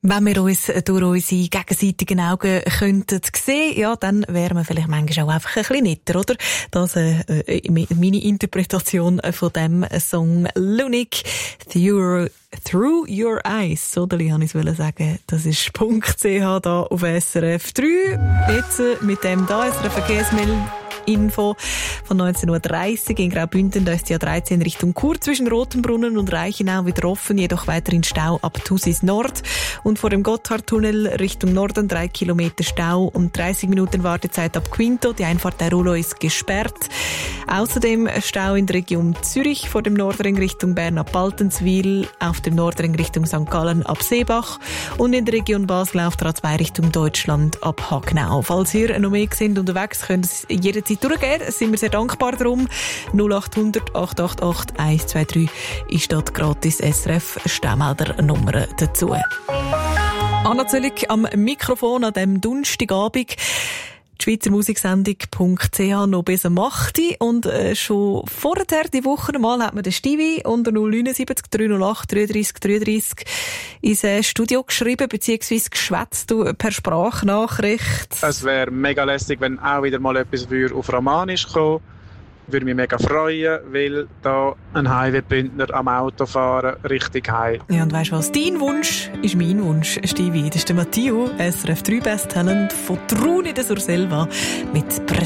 Wenn wir uns durch unsere gegenseitigen Augen könnten sehen, ja, dann wären wir vielleicht manchmal auch einfach ein bisschen netter, oder? Das meine Interpretation von dem Song Lunik, Through Your Eyes, oder? Ich wollte sagen, das ist .ch da auf SRF 3. Jetzt mit dem da, SRF Verkehrsmeldung. Info von 19.30 Uhr in Graubünden. Da ist die A13 Richtung Chur zwischen Rotenbrunnen und Reichenau wieder offen, jedoch weiterhin Stau ab Thusis Nord. Und vor dem Gotthardtunnel Richtung Norden 3 Kilometer Stau und 30 Minuten Wartezeit ab Quinto. Die Einfahrt der Rulo ist gesperrt. Außerdem Stau in der Region Zürich vor dem Nordring Richtung Bern ab Baltenswil, auf dem Nordring Richtung St. Gallen ab Seebach und in der Region Basel auf der A2 Richtung Deutschland ab Hagnau. Falls ihr noch mehr sind unterwegs, könnt ihr es jederzeit durchgehen. Sind wir sehr dankbar darum. 0800 888 123 ist dort gratis SRF Stehmelder-Nummer dazu. Anna Zöllig am Mikrofon an diesem Donnerstagabend. Die Schweizer Musiksendung.ch noch bis am 8. Und schon vorher, die Woche mal, hat man den Stevie unter 079 308 33 33 ins Studio geschrieben, beziehungsweise geschwätzt per Sprachnachricht. Es wäre mega lässig, wenn auch wieder mal etwas auf Romanisch kommen. Würde mich mega freuen, weil da ein Highway-Bündner am Autofahren richtig heim. Ja, und weisst du was? Dein Wunsch ist mein Wunsch, Stevie. Das ist der Matteo, SRF 3 Best Talent von Truni de Surselva mit Präsentation.